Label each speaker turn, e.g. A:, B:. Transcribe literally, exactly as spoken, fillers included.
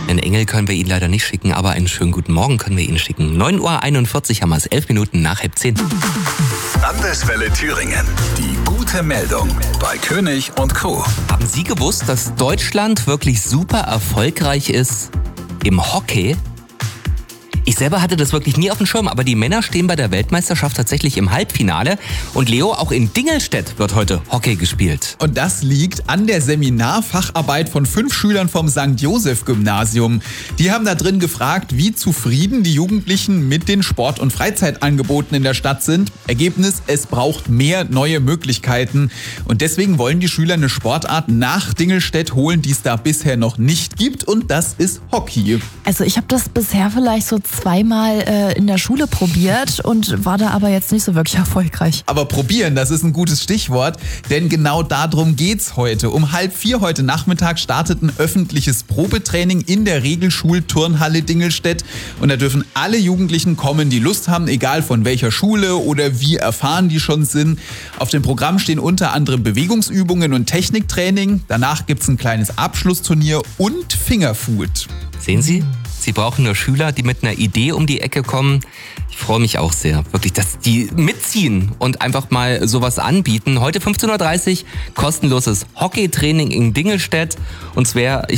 A: Einen Engel können wir Ihnen leider nicht schicken, aber einen schönen guten Morgen können wir Ihnen schicken. neun Uhr einundvierzig haben wir es, elf Minuten nach halb zehn.
B: Landeswelle Thüringen. Die gute Meldung bei König und Co.
A: Haben Sie gewusst, dass Deutschland wirklich super erfolgreich ist im Hockey? Ich selber hatte das wirklich nie auf dem Schirm, aber die Männer stehen bei der Weltmeisterschaft tatsächlich im Halbfinale. Und Leo, auch in Dingelstedt wird heute Hockey gespielt.
C: Und das liegt an der Seminarfacharbeit von fünf Schülern vom Sankt Joseph Gymnasium. Die haben da drin gefragt, wie zufrieden die Jugendlichen mit den Sport- und Freizeitangeboten in der Stadt sind. Ergebnis, es braucht mehr neue Möglichkeiten. Und deswegen wollen die Schüler eine Sportart nach Dingelstedt holen, die es da bisher noch nicht gibt. Und das ist Hockey.
D: Also ich habe das bisher vielleicht so zweimal äh, in der Schule probiert und war da aber jetzt nicht so wirklich erfolgreich.
C: Aber probieren, das ist ein gutes Stichwort, denn genau darum geht's heute. Um halb vier heute Nachmittag startet ein öffentliches Probetraining in der Regelschulturnhalle Dingelstedt. Und da dürfen alle Jugendlichen kommen, die Lust haben, egal von welcher Schule oder wie erfahren die schon sind. Auf dem Programm stehen unter anderem Bewegungsübungen und Techniktraining. Danach gibt's ein kleines Abschlussturnier und Fingerfood.
A: Sehen Sie? Sie brauchen nur Schüler, die mit einer Idee um die Ecke kommen. Ich freue mich auch sehr, wirklich, dass die mitziehen und einfach mal sowas anbieten. Heute fünfzehn Uhr dreißig, kostenloses Hockeytraining in Dingelstedt. Und zwar,